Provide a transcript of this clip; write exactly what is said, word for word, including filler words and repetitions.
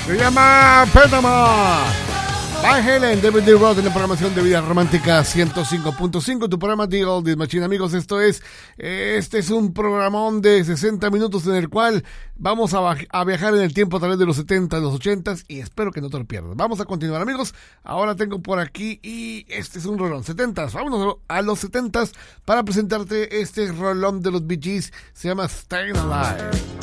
Se llama Panama. Van Halen, David Lee Roth en la programación de Vida Romántica ciento cinco punto cinco, tu programa The Oldies Machine. Amigos, esto es este es un programón de sesenta minutos en el cual vamos a, a viajar en el tiempo a través de los setenta, los ochenta y espero que no te lo pierdas. Vamos a continuar, amigos. Ahora tengo por aquí y este es un rolón setenta. Vámonos a los setenta para presentarte este rolón de los Bee Gees. Se llama Staying Alive.